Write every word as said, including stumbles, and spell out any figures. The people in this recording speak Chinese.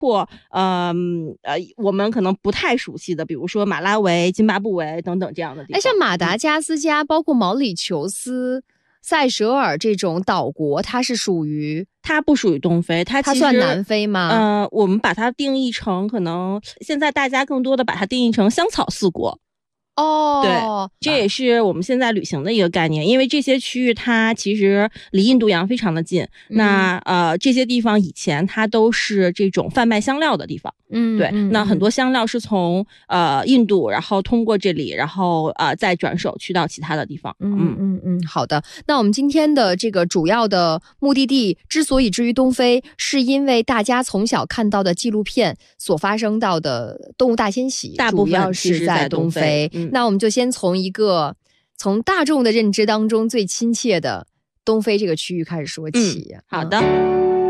括呃呃我们可能不太熟悉的，比如说马拉维、津巴布韦等等这样的地方。 哎，像马达加斯加，嗯、包括毛里求斯、塞舌尔这种岛国，它是属于它不属于东非，它它算南非吗？ 呃，我们把它定义成可能现在大家更多的把它定义成香草四国。 哦， 对，这也是我们现在旅行的一个概念，因为这些区域它其实离印度洋非常的近。嗯、那呃，这些地方以前它都是这种贩卖香料的地方。 嗯， 对， 嗯那很多香料是从呃印度，然后通过这里，然后呃再转手去到其他的地方。 嗯嗯嗯，好的。那我们今天的这个主要的目的地之所以至于东非，是因为大家从小看到的纪录片所发生到的动物大迁徙， 大部分主要是在东非。 嗯、 那我们就先从一个从大众的认知当中最亲切的东非这个区域开始说起。 嗯、好的。